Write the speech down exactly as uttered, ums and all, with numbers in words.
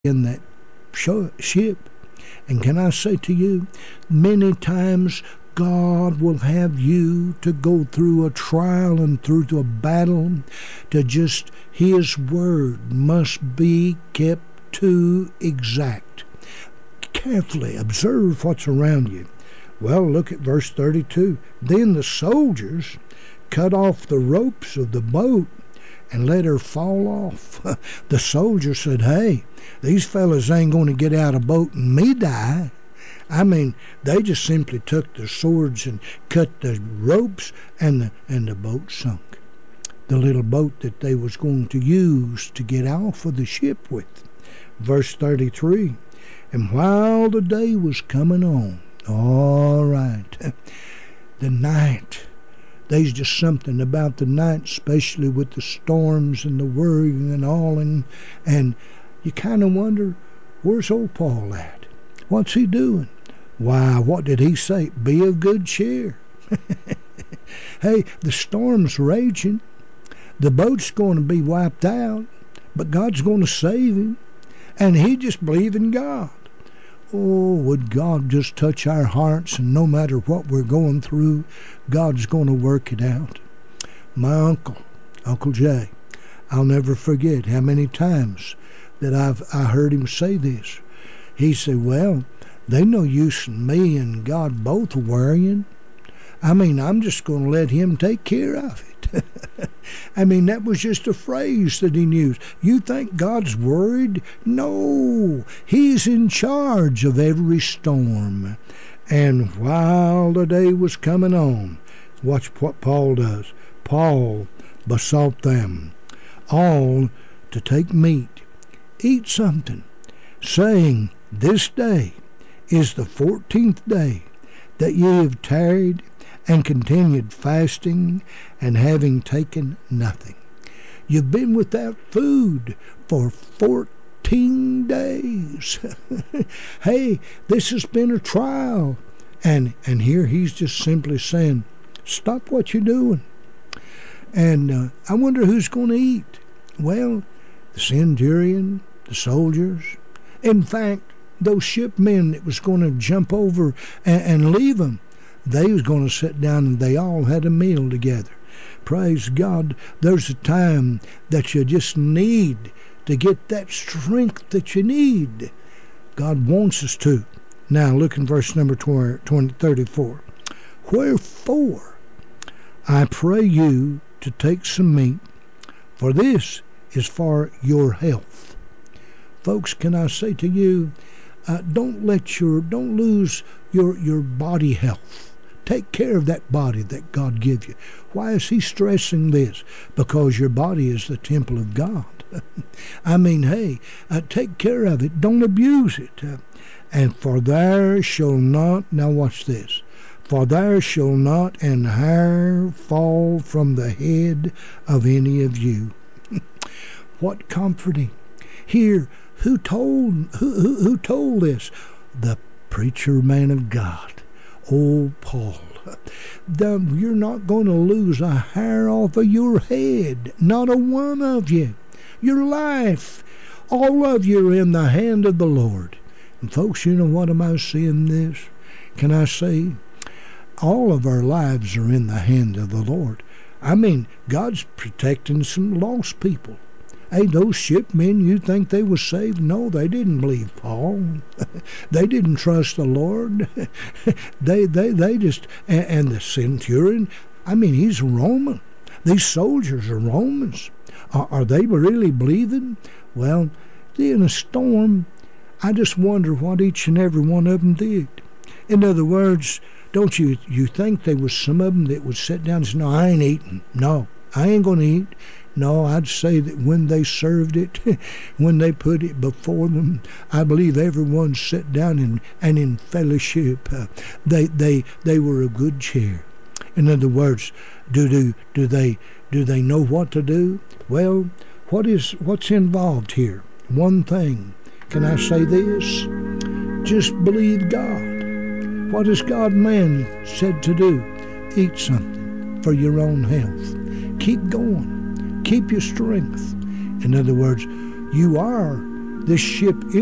in that ship. And can I say to you, many times God will have you to go through a trial and through a battle to just, His word must be kept to exact. Carefully observe what's around you. Well, look at verse thirty-two. Then the soldiers cut off the ropes of the boat and let her fall off. The soldier said, hey, these fellas ain't going to get out of boat and me die. I mean, they just simply took their swords and cut the ropes, and the, and the boat sunk. The little boat that they was going to use to get off of the ship with. Verse thirty-three, and while the day was coming on, all right, the night, there's just something about the night, especially with the storms and the worrying and all, and, and you kind of wonder, where's old Paul at? What's he doing? Why, what did he say? Be of good cheer. Hey, the storm's raging. The boat's going to be wiped out, but God's going to save him, and he just believed in God. Oh, would God just touch our hearts, and no matter what we're going through, God's going to work it out. My uncle, Uncle Jay, I'll never forget how many times that I've I heard him say this. He said, well, they no use in me and God both worrying. I mean, I'm just going to let him take care of it. I mean, that was just a phrase that he used. You think God's worried? No, he's in charge of every storm. And while the day was coming on, watch what Paul does. Paul besought them all to take meat, eat something, saying, this day is the fourteenth day that ye have tarried and continued fasting and having taken nothing. You've been without food for fourteen days. Hey, this has been a trial. And and here he's just simply saying, stop what you're doing. And uh, I wonder who's going to eat. Well, the centurion, the soldiers. In fact, those shipmen that was going to jump over and, and leave them, they was going to sit down and they all had a meal together. Praise God, there's a time that you just need to get that strength that you need. God wants us to. Now look in verse number twenty, thirty-four. Wherefore I pray you to take some meat, for this is for your health. Folks, can I say to you, uh, don't let your, don't lose your, your body health. Take care of that body that God gives you. Why is he stressing this? Because your body is the temple of God. I mean, hey, uh, take care of it. Don't abuse it. Uh, and for there shall not, now watch this, for there shall not an hair fall from the head of any of you. What comforting. Here, who told, who, who, who told this? The preacher man of God. Oh, Paul, you're not going to lose a hair off of your head, not a one of you. Your life, all of you are in the hand of the Lord. And folks, you know what am I seeing this? Can I say, all of our lives are in the hand of the Lord. I mean, God's protecting some lost people. Hey, those shipmen, you think they were saved? No, they didn't believe Paul. They didn't trust the Lord. they, they, they just, and, and the centurion, I mean, he's a Roman. These soldiers are Romans. Are, are they really believing? Well, in a storm, I just wonder what each and every one of them did. In other words, don't you, you think there was some of them that would sit down and say, no, I ain't eating. No, I ain't going to eat. No, I'd say that when they served it, when they put it before them, I believe everyone sat down and, and in fellowship. Uh, they they they were a good cheer. In other words, do do do they do they know what to do? Well, what is what's involved here? One thing. Can I say this? Just believe God. What has God man said to do? Eat something for your own health. Keep going. Keep your strength. In other words, you are This ship